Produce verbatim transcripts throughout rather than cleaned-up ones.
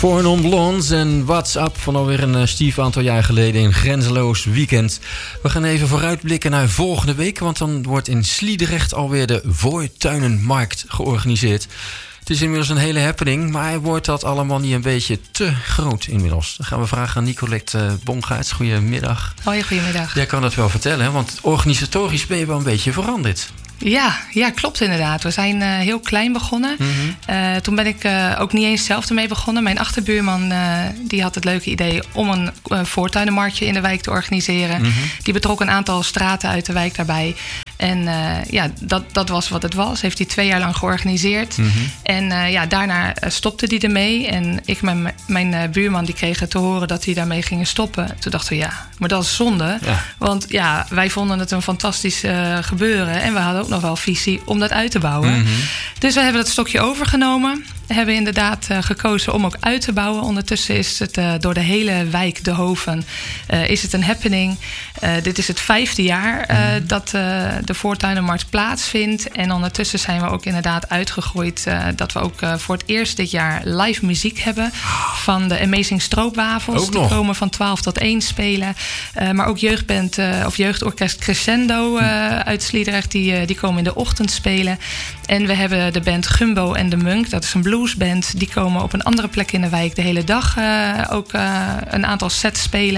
Four Non Blondes en What's Up van alweer een uh, stief aantal jaar geleden in Grenzeloos Weekend. We gaan even vooruitblikken naar volgende week, want dan wordt in Sliedrecht alweer de Voortuinenmarkt georganiseerd. Het is inmiddels een hele happening, maar wordt dat allemaal niet een beetje te groot inmiddels? Dan gaan we vragen aan Nicolette uh, Bongaerts. Goedemiddag. Hoi, goedemiddag. Jij kan dat wel vertellen, hè? Want organisatorisch ben je wel een beetje veranderd. Ja, ja, klopt inderdaad. We zijn uh, heel klein begonnen. Mm-hmm. Uh, toen ben ik uh, ook niet eens zelf ermee begonnen. Mijn achterbuurman uh, die had het leuke idee om een uh, voortuinenmarktje in de wijk te organiseren. Mm-hmm. Die betrok een aantal straten uit de wijk daarbij. En uh, ja, dat, dat was wat het was. Heeft hij twee jaar lang georganiseerd. Mm-hmm. En uh, ja, daarna stopte hij ermee. En ik en mijn, mijn uh, buurman die kregen te horen dat hij daarmee gingen stoppen. Toen dachten we, ja, maar dat is zonde. Ja. Want ja, wij vonden het een fantastisch uh, gebeuren. En we hadden ook nog wel visie om dat uit te bouwen. Mm-hmm. Dus we hebben dat stokje overgenomen. Hebben inderdaad uh, gekozen om ook uit te bouwen. Ondertussen is het uh, door de hele wijk De Hoven uh, is het een happening. Uh, dit is het vijfde jaar uh, mm. dat uh, de Voortuinenmarkt plaatsvindt. En ondertussen zijn we ook inderdaad uitgegroeid uh, dat we ook uh, voor het eerst dit jaar live muziek hebben. Van de Amazing Stroopwafels. Ook die nog. Komen van twaalf tot één spelen. Uh, maar ook jeugdband uh, of jeugdorkest Crescendo uh, uit Sliedrecht. Die, uh, die komen in de ochtend spelen. En we hebben de band Gumbo en de Munk. Dat is een bluesband. Die komen op een andere plek in de wijk de hele dag uh, ook uh, een aantal sets spelen.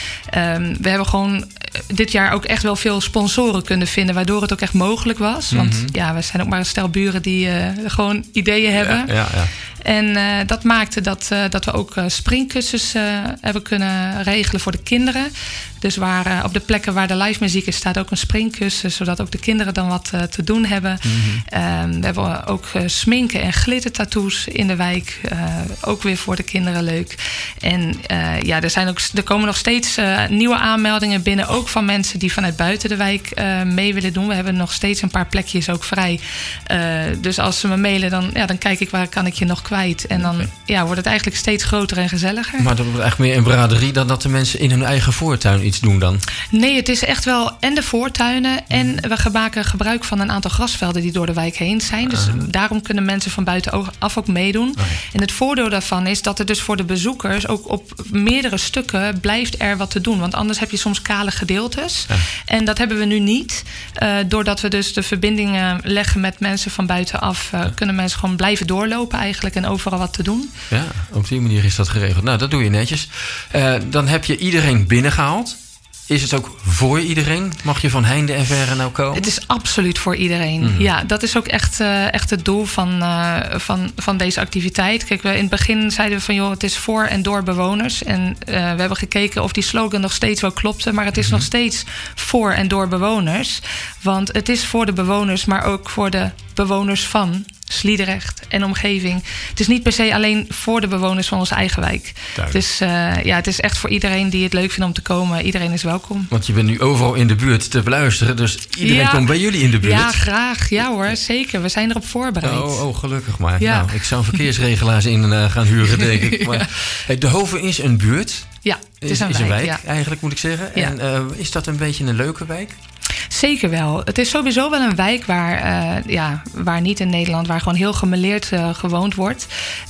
Um, we hebben gewoon dit jaar ook echt wel veel sponsoren kunnen vinden, waardoor het ook echt mogelijk was. Mm-hmm. Want ja, we zijn ook maar een stel buren die uh, gewoon ideeën hebben. Ja, ja, ja. En uh, dat maakte dat, uh, dat we ook uh, springkussens uh, hebben kunnen regelen voor de kinderen. Dus waar, uh, op de plekken waar de live muziek is, staat ook een springkussen, zodat ook de kinderen dan wat uh, te doen hebben. Mm-hmm. Um, we hebben ook uh, sminken en glittertattoos in de wijk. Uh, ook weer voor de kinderen leuk. En uh, ja, er, zijn ook, er komen nog steeds uh, nieuwe aanmeldingen binnen, ook van mensen die vanuit buiten de wijk uh, mee willen doen. We hebben nog steeds een paar plekjes ook vrij. Uh, dus als ze me mailen, dan, ja, dan kijk ik waar kan ik je nog kwijt. En dan okay. ja, wordt het eigenlijk steeds groter en gezelliger. Maar dat wordt echt meer een braderie dan dat de mensen in hun eigen voortuin iets doen dan? Nee, het is echt wel en de voortuinen. En we maken gebruik van een aantal grasvelden die door de wijk heen zijn. Dus uh-huh. daarom kunnen mensen van buitenaf ook meedoen. Uh-huh. En het voordeel daarvan is dat er dus voor de bezoekers ook op meerdere stukken blijft er wat te doen. Want anders heb je soms kale gedeeltes. Uh-huh. En dat hebben we nu niet. Uh, doordat we dus de verbindingen leggen met mensen van buitenaf, uh, uh-huh. kunnen mensen gewoon blijven doorlopen eigenlijk en overal wat te doen. Ja, op die manier is dat geregeld. Nou, dat doe je netjes. Uh, dan heb je iedereen binnengehaald. Is het ook voor iedereen? Mag je van heinde en verre nou komen? Het is absoluut voor iedereen. Mm-hmm. Ja, dat is ook echt, uh, echt het doel van, uh, van, van deze activiteit. Kijk, we in het begin zeiden we van joh, het is voor en door bewoners. En uh, we hebben gekeken of die slogan nog steeds wel klopte. Maar het is mm-hmm. nog steeds voor en door bewoners. Want het is voor de bewoners, maar ook voor de bewoners van Sliedrecht en omgeving. Het is niet per se alleen voor de bewoners van onze eigen wijk. Duidelijk. Dus uh, ja, het is echt voor iedereen die het leuk vindt om te komen. Iedereen is welkom. Want je bent nu overal in de buurt te beluisteren. Dus iedereen ja. komt bij jullie in de buurt. Ja, graag. Ja hoor, zeker. We zijn erop voorbereid. Oh, oh gelukkig maar. Ja. Nou, ik zou verkeersregelaars in uh, gaan huren, denk ik. Maar, hey, de Hoven is een buurt. Ja, het is een, is wijk, een wijk ja. eigenlijk moet ik zeggen. Ja. En uh, is dat een beetje een leuke wijk? Zeker wel. Het is sowieso wel een wijk waar, uh, ja, waar niet in Nederland, waar gewoon heel gemêleerd uh, gewoond wordt.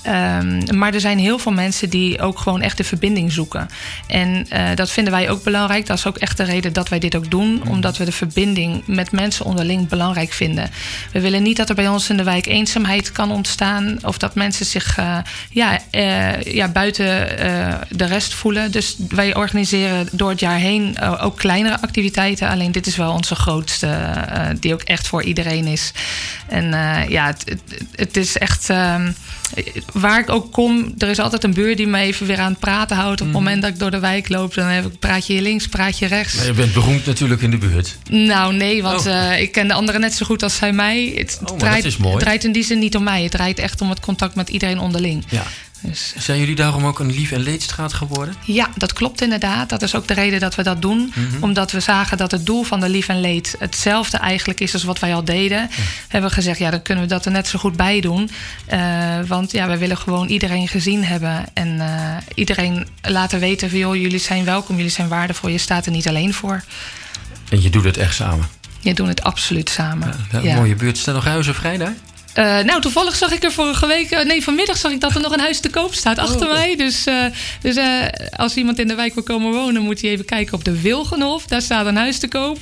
Um, maar er zijn heel veel mensen die ook gewoon echt de verbinding zoeken. En uh, dat vinden wij ook belangrijk. Dat is ook echt de reden dat wij dit ook doen. Mm. Omdat we de verbinding met mensen onderling belangrijk vinden. We willen niet dat er bij ons in de wijk eenzaamheid kan ontstaan. Of dat mensen zich uh, ja, uh, ja, buiten uh, de rest voelen. Dus wij organiseren door het jaar heen uh, ook kleinere activiteiten. Alleen dit is wel onze grootste, uh, die ook echt voor iedereen is. En uh, ja, het, het, het is echt um, waar ik ook kom, er is altijd een buur die me even weer aan het praten houdt. Op het mm. moment dat ik door de wijk loop, dan heb ik praat je hier links, praat je rechts. Maar je bent beroemd natuurlijk in de buurt. Nou nee, want oh. uh, ik ken de anderen net zo goed als zij mij. Het, oh, draait, dat is mooi. Het draait in die zin niet om mij. Het draait echt om het contact met iedereen onderling. Ja. Dus, zijn jullie daarom ook een lief- en leedstraat geworden? Ja, dat klopt inderdaad. Dat is ook de reden dat we dat doen. Mm-hmm. Omdat we zagen dat het doel van de lief en leed hetzelfde eigenlijk is als wat wij al deden. Ja. Hebben we gezegd, ja, dan kunnen we dat er net zo goed bij doen. Uh, want ja, we willen gewoon iedereen gezien hebben. En uh, iedereen laten weten van, joh, jullie zijn welkom, jullie zijn waardevol. Je staat er niet alleen voor. En je doet het echt samen? Je doet het absoluut samen. Ja, ja. Mooie buurt. Staan nog huizen vrij daar? Uh, nou, toevallig zag ik er vorige week... Uh, nee, vanmiddag zag ik dat er nog een huis te koop staat achter oh. mij. Dus, uh, dus uh, als iemand in de wijk wil komen wonen... moet hij even kijken op de Wilgenhof. Daar staat een huis te koop.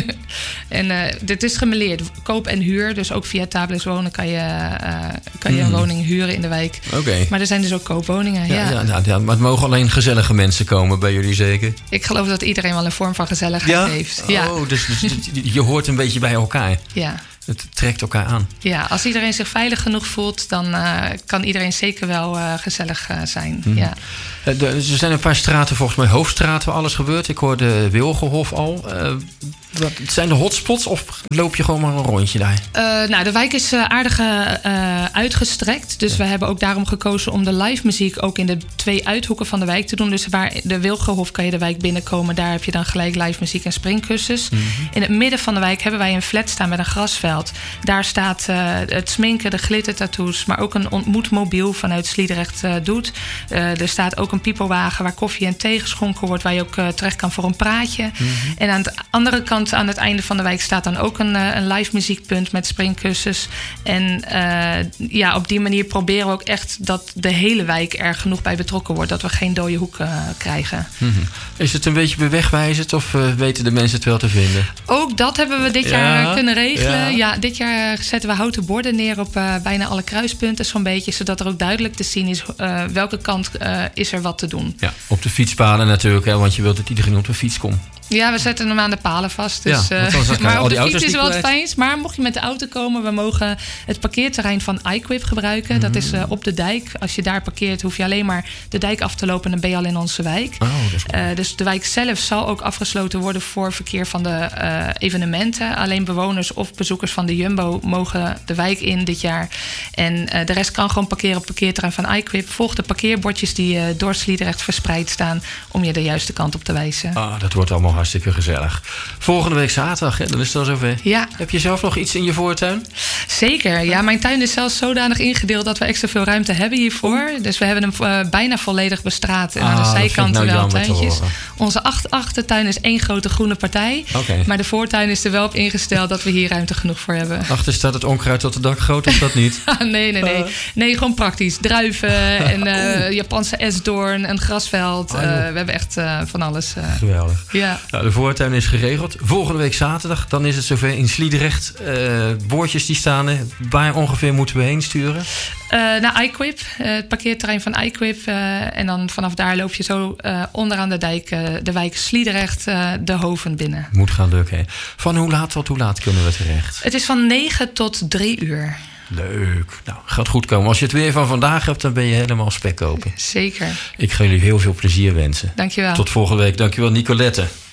en uh, dit is gemêleerd. Koop en huur. Dus ook via Tables Wonen kan je, uh, kan je een hmm. woning huren in de wijk. Okay. Maar er zijn dus ook koopwoningen. Ja, ja. Ja, nou, ja, maar het mogen alleen gezellige mensen komen bij jullie zeker? Ik geloof dat iedereen wel een vorm van gezelligheid ja? heeft. Oh, ja, dus, dus je hoort een beetje bij elkaar. Ja. Het trekt elkaar aan. Ja, als iedereen zich veilig genoeg voelt... dan uh, kan iedereen zeker wel uh, gezellig uh, zijn. Mm. Ja. Uh, de, er zijn een paar straten, volgens mij hoofdstraten waar alles gebeurt. Ik hoorde Wilgenhof al. Uh, wat, zijn de hotspots of loop je gewoon maar een rondje daar? Uh, nou, de wijk is uh, aardig uh, uitgestrekt. Dus ja. we hebben ook daarom gekozen om de live muziek... ook in de twee uithoeken van de wijk te doen. Dus waar de Wilgenhof kan je de wijk binnenkomen. Daar heb je dan gelijk live muziek en springkussens. Mm-hmm. In het midden van de wijk hebben wij een flat staan met een grasveld. Daar staat uh, het sminken, de glittertattoos... maar ook een ontmoetmobiel vanuit Sliedrecht uh, doet. Uh, er staat ook een pipowagen waar koffie en thee geschonken wordt... waar je ook uh, terecht kan voor een praatje. Mm-hmm. En aan de andere kant, aan het einde van de wijk... staat dan ook een, uh, een live muziekpunt met springkussens. En uh, ja, op die manier proberen we ook echt... dat de hele wijk er genoeg bij betrokken wordt. Dat we geen dode hoek uh, krijgen. Mm-hmm. Is het een beetje bewegwijzerd of uh, weten de mensen het wel te vinden? Ook dat hebben we dit ja. jaar kunnen regelen. Ja. Ja, dit jaar zetten we houten borden neer op uh, bijna alle kruispunten zo'n beetje. Zodat er ook duidelijk te zien is uh, welke kant uh, is er wat te doen. Ja, op de fietspaden natuurlijk, hè, want je wilt dat iedereen op de fiets komt. Ja, we zetten hem aan de palen vast. Dus, ja, uh, maar op de fiets is wel het fijnst. Maar mocht je met de auto komen, we mogen het parkeerterrein van iQuip gebruiken. Mm. Dat is uh, op de dijk. Als je daar parkeert, hoef je alleen maar de dijk af te lopen en dan ben je al in onze wijk. Oh, dat is uh, dus de wijk zelf zal ook afgesloten worden voor verkeer van de uh, evenementen. Alleen bewoners of bezoekers van de Jumbo mogen de wijk in dit jaar. En uh, de rest kan gewoon parkeren op het parkeerterrein van iQuip. Volg de parkeerbordjes die uh, door Sliedrecht verspreid staan om je de juiste kant op te wijzen. Ah, dat wordt allemaal hartstikke gezellig. Volgende week zaterdag, hè, dan is het al zover. Ja. Heb je zelf nog iets in je voortuin? Zeker. Ja, mijn tuin is zelfs zodanig ingedeeld dat we extra veel ruimte hebben hiervoor. Dus we hebben hem uh, bijna volledig bestraat. En ah, aan de zijkanten nou wel tuintjes. Onze acht, achtertuin is één grote groene partij. Okay. Maar de voortuin is er wel op ingesteld dat we hier ruimte genoeg voor hebben. Achter staat het onkruid tot de dak groot, of dat niet? nee, nee, nee. Nee, gewoon praktisch. Druiven en uh, Japanse esdoorn, een grasveld. Uh, we hebben echt uh, van alles. Uh, Geweldig. Ja. Nou, de voortuin is geregeld. Volgende week zaterdag, dan is het zover in Sliedrecht. Uh, bordjes die staan er. Waar ongeveer moeten we heen sturen? Uh, naar iQuip, uh, het parkeerterrein van iQuip. Uh, en dan vanaf daar loop je zo uh, onderaan de dijk, uh, de wijk Sliedrecht, uh, de Hoven binnen. Moet gaan lukken. Van hoe laat tot hoe laat kunnen we terecht? Het is van negen tot drie uur. Leuk. Nou, gaat goed komen. Als je het weer van vandaag hebt, dan ben je helemaal spekkopen. Zeker. Ik ga jullie heel veel plezier wensen. Dankjewel. Tot volgende week. Dankjewel, Nicolette.